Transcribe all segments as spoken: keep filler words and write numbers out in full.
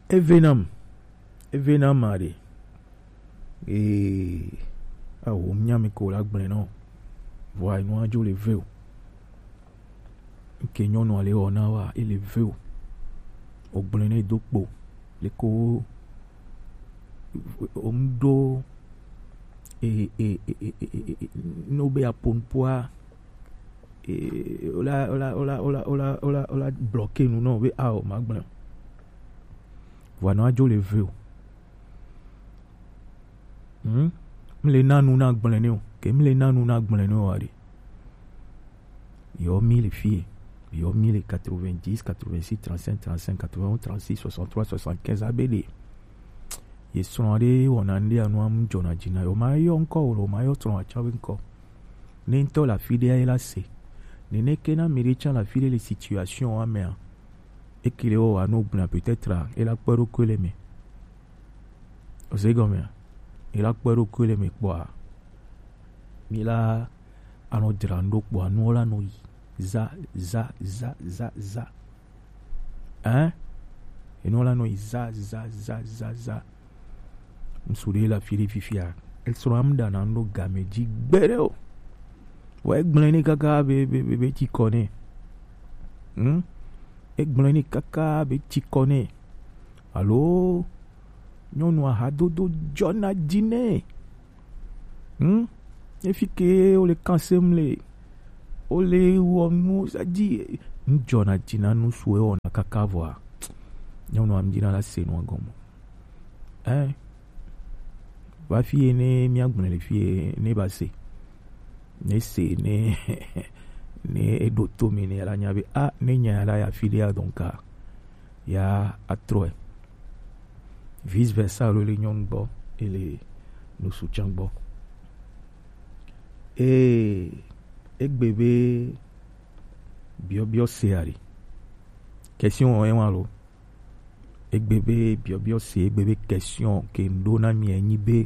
Evenam, Evenam mari. Et ah o mnyami ko la gben non. Voy no ajo le veo. Kenyon no ale ona wa ele veo. O gben do po. Le ko omdo e e e no be apon poa e ola ola ola ola ola ola ola bloqué nous non we ah o magben. Voy no ajo le veo. Hmm? Mle nanu na gblene o ke mle nanu na gblene o ari yo mille filles yo mille quatre-vingt-dix quatre-vingt-six trente-cinq trente-cinq quatre-vingt-un trente-six soixante-trois soixante-quinze abd ye sonade wonande anu am jona jina yo ma yo nko o ma yo tron achawe nko ne nto la fide ay la se ne ne kena miricha la fide les situations amea et qu'il o anu bna peut-être et la peur que les me o se gomme il a peur que les mecs bois. Il a un autre rando bois, nous la nous za za za za za. Hein? Et nous la nous za za za za za. M'souri la fille fifia. Elle sera m'dana no gameji bereo. Ouais, gbleni kaka be be be be ti connais. Hein? Et gbleni kaka be ti connais. Allô? Nyɔnu ahadodo dzɔna dine hm efike ole kansem le ole wɔnu sadi ndzɔna dina nusue wɔna kaka voa nyɔnu am dina la se no gomo eh va fie ne miagbne le fie ne ba se ne se ne ne edo to me ne la nyabe a ne nya la ya filia donc ya atroe vice versa le lignon bo et les nous soutient bo et et bébé bio bio seari question en walo et bébé bio bio c'est bébé question que ndona mi nibe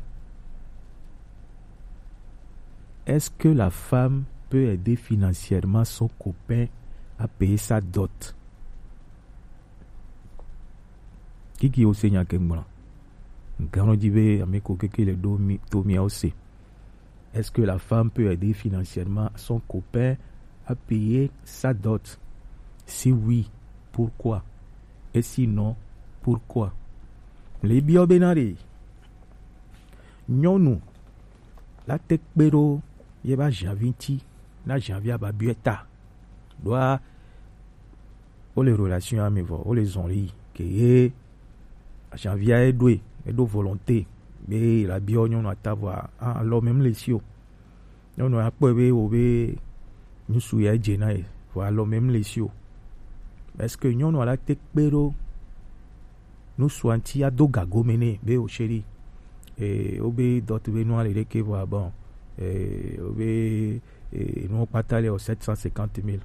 est-ce que la femme peut aider financièrement son copain à payer sa dot? Kiki o senya kembra ngano dibe ameko keke le domi tomi aussi. Est-ce que la femme peut aider financièrement son copain à payer sa dot? Si oui, pourquoi? Et sinon, pourquoi? Les biobenari nyonu la tekbero yeba javinti na janvia ba bieta doit o les relations amevo o les onli que janvier est doué et de volonté mais la bio on a t'avoir alors même les sio on a pas be obe nous souya jena voilà même les sio est-ce que nous on la tekbero nous sointi a do gago mené be o chéri et obe d'autres be nous aller que voir bon et obe et nous partager aux sept cent cinquante mille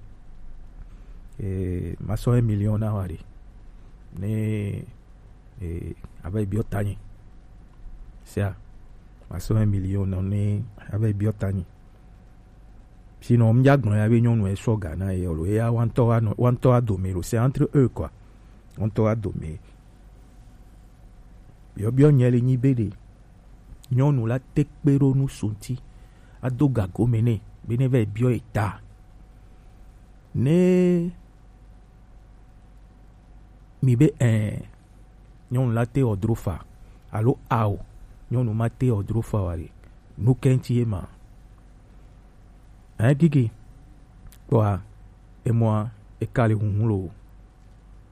et ma so un million na wari ne et avec biotani c'est ça ma so un million non ne avec biotani sinon m'ya gnon avec nous nous so gana et olo ya wanto wanto a domero c'est entre eux quoi wanto a domé bio bio nyele ni bede nyonu la tekpero nu sunti adoga gomene beneve bio eta ne mi be un nyonu la te odrofa alo ao nyonu ma te odrofa wari nu kenti ema hein Gigi toi et moi et kale hunlo